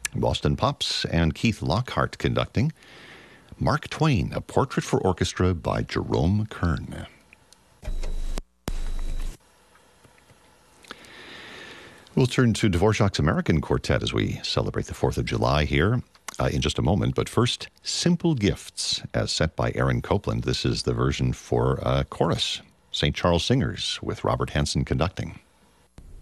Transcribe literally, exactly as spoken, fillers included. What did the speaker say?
Boston Pops and Keith Lockhart conducting. Mark Twain, A Portrait for Orchestra by Jerome Kern. We'll turn to Dvorak's American Quartet as we celebrate the fourth of July here uh, in just a moment. But first, Simple Gifts, as set by Aaron Copland. This is the version for uh, chorus, Saint Charles Singers, with Robert Hansen conducting.